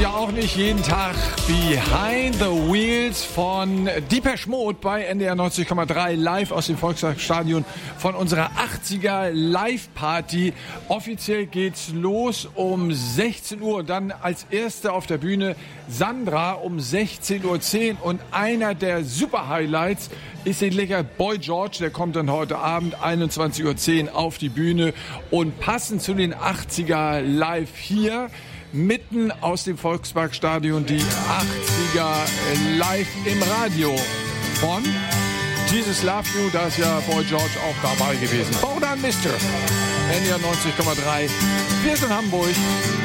ja auch nicht jeden Tag Behind the Wheels von Depeche Mode bei NDR 90,3 live aus dem Volksparkstadion von unserer 80er Live-Party. Offiziell geht's los um 16 Uhr und dann als erste auf der Bühne Sandra um 16:10 Uhr und einer der Super-Highlights ist sicher Boy George, der kommt dann heute Abend 21:10 Uhr auf die Bühne und passend zu den 80er live hier mitten aus dem Volksparkstadion die 80er live im Radio von Jesus Love You, da ist ja Boy George auch dabei gewesen. Bau dann Mister, NDR 90,3, wir sind Hamburg.